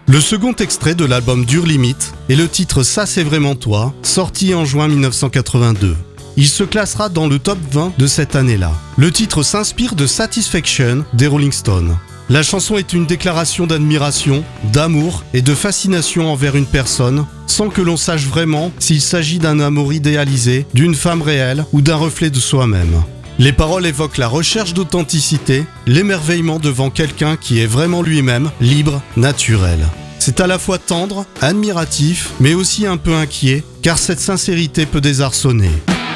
Le second extrait de l'album Dure Limite est le titre Ça c'est vraiment toi, sorti en juin 1982. Il se classera dans le top 20 de cette année-là. Le titre s'inspire de Satisfaction des Rolling Stones. La chanson est une déclaration d'admiration, d'amour et de fascination envers une personne, sans que l'on sache vraiment s'il s'agit d'un amour idéalisé, d'une femme réelle ou d'un reflet de soi-même. Les paroles évoquent la recherche d'authenticité, l'émerveillement devant quelqu'un qui est vraiment lui-même, libre, naturel. C'est à la fois tendre, admiratif, mais aussi un peu inquiet, car cette sincérité peut désarçonner.